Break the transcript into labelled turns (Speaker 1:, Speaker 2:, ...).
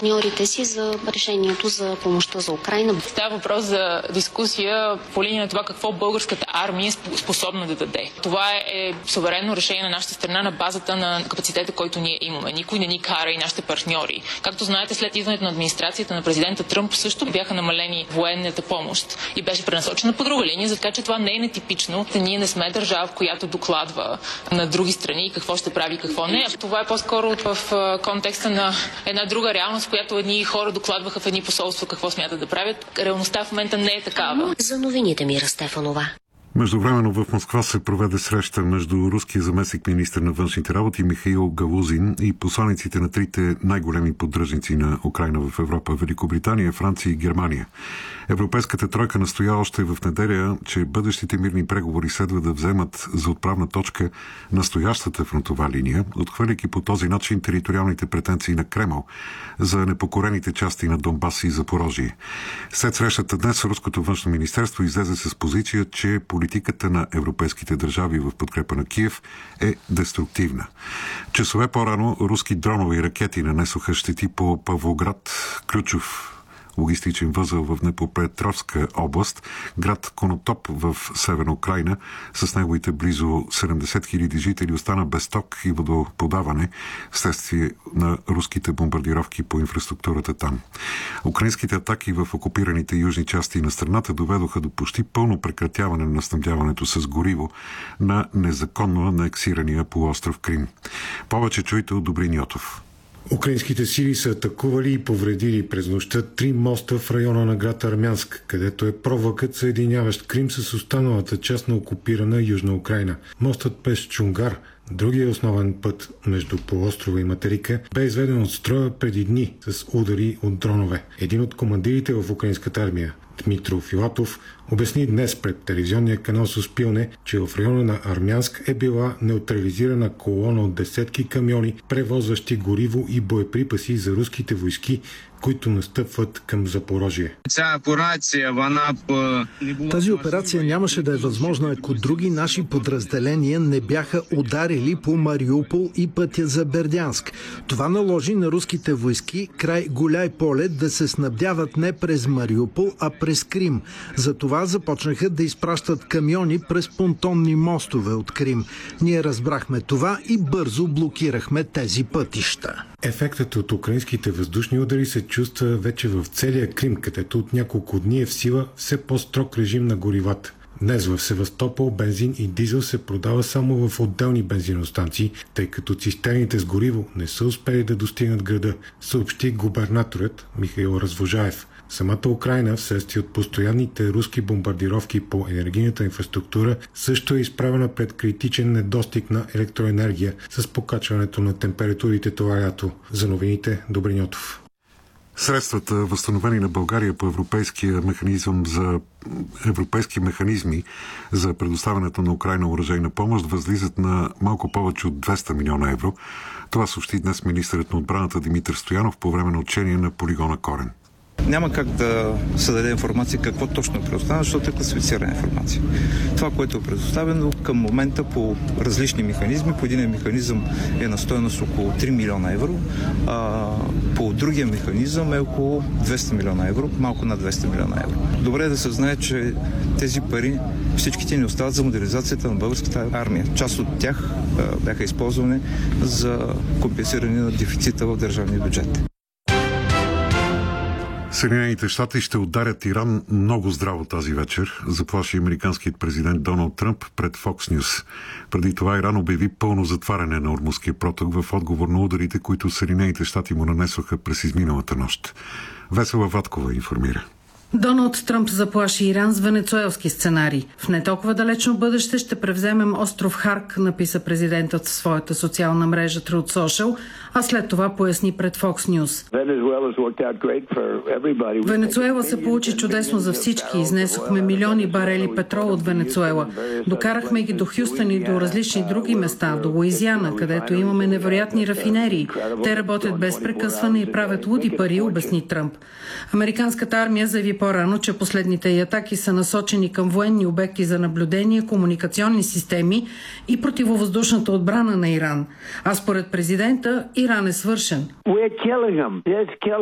Speaker 1: партньорите си за решението за помощта за Украйна.
Speaker 2: Става въпрос за дискусия по линия на това какво българската армия е способна да даде. Това е суверенно решение на нашата страна на базата на капацитета, който ние имаме. Никой не ни кара и нашите партньори. Както знаете, след идването на администрацията на президента Тръмп също бяха намалени военната помощ и беше пренасочена по друга линия, така че това не е нетипично. Ние не сме държава, в която докладва на други страни какво ще прави и какво не. Това е по-скоро в контекста на една друга реалност, в която едни хора докладваха в едни посолства какво смятат да правят. Реалността в момента не е такава.
Speaker 1: За новините Мира Стефанова.
Speaker 3: Междувременно в Москва се проведе среща между руския заместник-министър на външните работи Михаил Галузин и посланиците на трите най-големи поддръжници на Украйна в Европа – Великобритания, Франция и Германия. Европейската тройка настоя още в неделя, че бъдещите мирни преговори следва да вземат за отправна точка настоящата фронтова линия, отхвърляйки по този начин териториалните претенции на Кремъл за непокорените части на Донбас и Запорожие. След срещата днес руското външно министерство излезе с позиция, че политиката на европейските държави в подкрепа на Киев е деструктивна. Часове по-рано руски дронови ракети нанесоха щети по Павлоград, ключов логистичен възел в Днепропетровска област, град Конотоп в Северна Украйна, с неговите близо 70 000 жители остана без ток и водоподаване вследствие на руските бомбардировки по инфраструктурата там. Украинските атаки в окупираните южни части на страната доведоха до почти пълно прекратяване на снабдяването с гориво на незаконно анексирания полуостров Крим. Повече чуйте от Добрин Йотов.
Speaker 4: Украинските сили са атакували и повредили през нощта 3 моста в района на град Армянск, където е проводът, съединяващ Крим с останалата част на окупирана Южна Украйна. Мостът през Чунгар, другия основен път между полуострова и материка, бе изведен от строя преди дни с удари от дронове. Един от командирите в украинската армия, Дмитро Филатов, обясни днес пред телевизионния канал Суспилне, че в района на Армянск е била неутрализирана колона от десетки камиони, превозващи гориво и боеприпаси за руските войски, които настъпват към Запорожие.
Speaker 5: Тази операция нямаше да е възможна, ако други наши подразделения не бяха ударили по Мариупол и пътя за Бердянск. Това наложи на руските войски край Гуляй поле да се снабдяват не през Мариупол, а през Крим. Затова започнаха да изпращат камиони през понтонни мостове от Крим. Ние разбрахме това и бързо блокирахме тези пътища.
Speaker 4: Ефектът от украинските въздушни удари се чувства вече в целия Крим, където от няколко дни е в сила все по-строг режим на горивата. Днес в Севастопол бензин и дизел се продава само в отделни бензиностанции, тъй като цистерните с гориво не са успели да достигнат града, съобщи губернаторът Михаил Развожаев. Самата Украйна, вследствие от постоянните руски бомбардировки по енергийната инфраструктура, също е изправена пред критичен недостиг на електроенергия с покачването на температурите това лято. За новините Добрин Йотов.
Speaker 3: Средствата, възстановени на България по европейски механизми за предоставянето на Украйна оръжейна помощ, възлизат на малко повече от 200 милиона евро. Това съобщи днес министърът на отбраната Димитър Стоянов по време на учение на полигона Корен.
Speaker 6: Няма как да се даде информация какво точно е предоставено, защото е класифицирана информация. Това, което е предоставено към момента по различни механизми, по един механизъм е на стойност около 3 милиона евро, а по другия механизъм е около 200 милиона евро, малко над 200 милиона евро. Добре е да се знае, че тези пари всичките ни остават за модернизацията на българската армия. Част от тях бяха използвани за компенсиране на дефицита в държавния бюджет.
Speaker 3: Съединените щати ще ударят Иран много здраво тази вечер, заплаши американският президент Доналд Тръмп пред Fox News. Преди това Иран обяви пълно затваряне на Ормузския проток в отговор на ударите, които Съединените щати му нанесоха през изминалата нощ. Весела Ваткова информира.
Speaker 7: Доналд Тръмп заплаши Иран с венецуелски сценарий. В не толкова далечно бъдеще ще превземем остров Харк, написа президентът в своята социална мрежа Truth Social, а след това поясни пред Fox News. Венецуела се получи чудесно за всички. Изнесохме милиони барели петрол от Венецуела. Докарахме ги до Хюстън и до различни други места, до Луизиана, където имаме невероятни рафинерии. Те работят без прекъсване и правят луди пари, обясни Тръмп. Американската армия заяви по-рано, че последните й атаки са насочени към военни обекти за наблюдение, комуникационни системи и противовъздушната отбрана на Иран. А според президента, Иран е свършен.